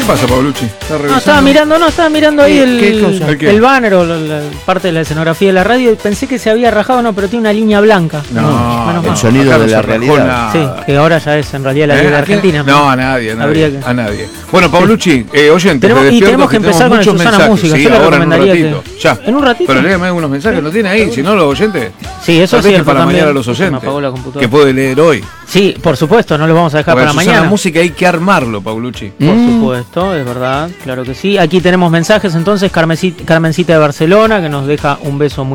pasa, Paulucci? No, estaba mirando ahí el banner o la parte de la escenografía de la radio y pensé que se había rajado, no, pero tiene una línea blanca. No, el sonido de la realidad. Sí, que ahora ya es en realidad la ley de Argentina. No, a nadie. Bueno, Paulucci, oyente, y tenemos que empezar con el Susana Música. Sí, yo le ahora recomendaría en un ratito. Ya. En un ratito. Pero léame algunos mensajes, ¿lo tiene ahí? Si no, los oyentes. Sí, eso sí. Para mañana los oyentes. Que puede leer hoy. Sí, por supuesto, no lo vamos a dejar para mañana. La música hay que armarlo, Paulucci. Por supuesto, es verdad, claro que sí. Aquí tenemos mensajes, entonces, Carmencita de Barcelona, que nos deja un beso muy